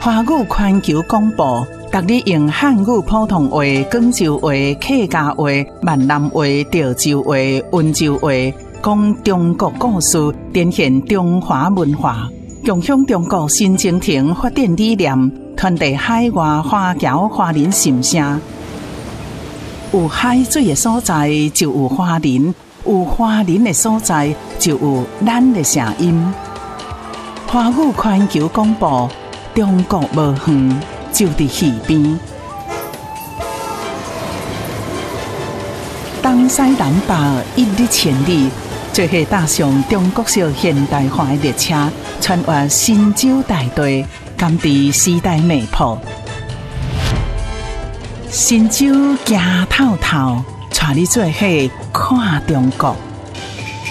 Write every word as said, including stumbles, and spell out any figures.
华语环球广播，逐日用汉语普通话、广州话、客家话、闽南话、潮州话、温州话，讲中国故事，展现中华文化，共享中国新征程发展理念，传递海外华侨华人心声。有海水的所在，就有华人；有华人的所在，就有咱的声音。华语环球广播，中国无远，就伫耳边。东西南北一日千里，做伙搭上中国式现代化的列车，穿越神州大地，甘伫时代脉搏。神州行透透，带你做伙看中国。